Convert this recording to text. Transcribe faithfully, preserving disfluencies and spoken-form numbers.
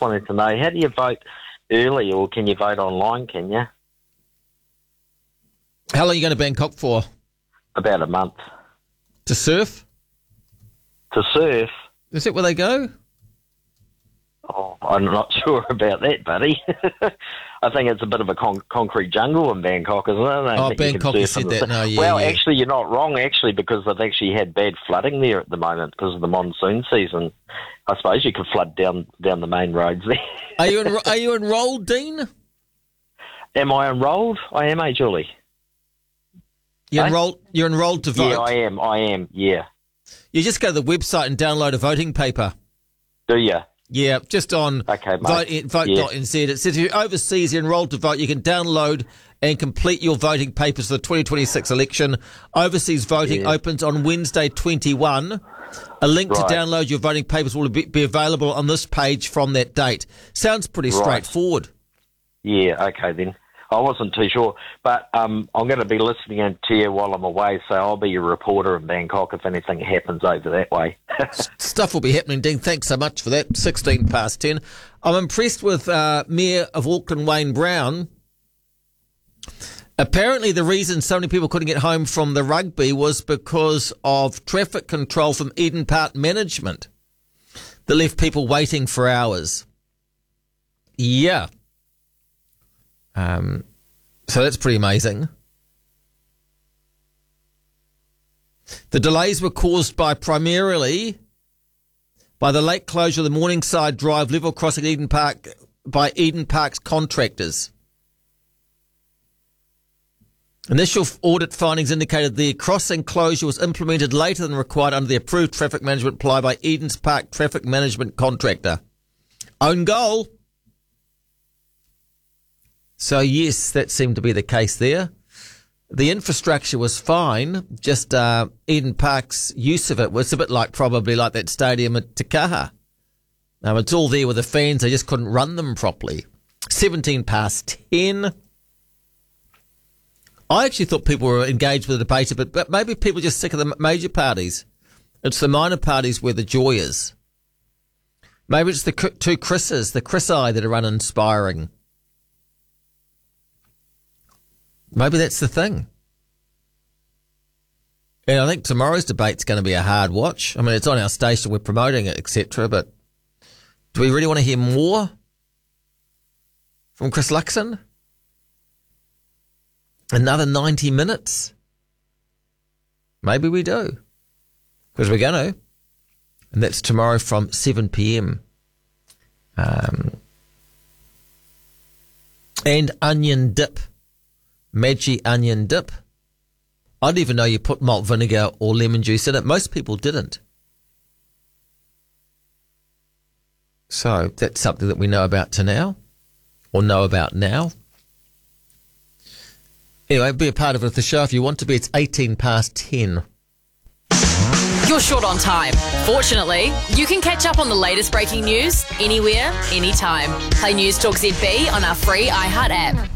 wanted to know, how do you vote early, or can you vote online, can you? How long are you going to Bangkok for? About a month. To surf? To surf? Is that where they go? Oh, I'm not sure about that, buddy. I think it's a bit of a con- concrete jungle in Bangkok, isn't it? I Oh, think you Bangkok, can you surf said in the that. sun. No, yeah, Well, yeah. actually, you're not wrong, actually, because they've actually had bad flooding there at the moment because of the monsoon season. I suppose you could flood down down the main roads there. Are you en- are you enrolled, Dean? Am I enrolled? I am, eh, Julie? You're Hey? enrolled. You're enrolled to vote. Yeah, I am. I am, yeah. You just go to the website and download a voting paper. Do you? Yeah, just on Okay, mate. vote, vote Yeah. dot n z. It says if you're overseas, you're enrolled to vote, you can download and complete your voting papers for the twenty twenty-six election. Overseas voting Yeah. opens on Wednesday twenty-one. A link Right. to download your voting papers will be, be available on this page from that date. Sounds pretty Right. straightforward. Yeah, okay then. I wasn't too sure, but um, I'm going to be listening in to you while I'm away, so I'll be your reporter in Bangkok if anything happens over that way. Stuff will be happening, Dean. Thanks so much for that. sixteen past ten. I'm impressed with uh, Mayor of Auckland, Wayne Brown. Apparently the reason so many people couldn't get home from the rugby was because of traffic control from Eden Park management that left people waiting for hours. Yeah. Um, so that's pretty amazing. The delays were caused by primarily by the late closure of the Morningside Drive level crossing Eden Park by Eden Park's contractors. Initial audit findings indicated the crossing closure was implemented later than required under the approved traffic management plan by Eden's Park traffic management contractor. Own goal. So, yes, that seemed to be the case there. The infrastructure was fine, just uh, Eden Park's use of it was a bit like probably like that stadium at Te Kaha. Um, it's all there with the fans, they just couldn't run them properly. seventeen past ten. I actually thought people were engaged with the debate a bit, but maybe people are just sick of the major parties. It's the minor parties where the joy is. Maybe it's the two Chris's, the Chris-I that are uninspiring. Maybe that's the thing. And I think tomorrow's debate's going to be a hard watch. I mean, it's on our station, we're promoting it, et cetera. But do we really want to hear more from Chris Luxon? Another ninety minutes? Maybe we do. Because we're going to. And that's tomorrow from seven p.m. Um, and onion dip. Maggi onion dip. I didn't even know you put malt vinegar or lemon juice in it. Most people didn't. So that's something that we know about to now, or know about now. Anyway, be a part of it at the show if you want to be. It's eighteen past ten. You're short on time. Fortunately, you can catch up on the latest breaking news anywhere, anytime. Play News Talk Z B on our free iHeart app.